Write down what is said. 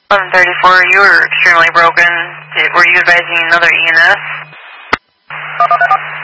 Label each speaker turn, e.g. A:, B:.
A: 1134, you were extremely broken. Were you advising another ENS?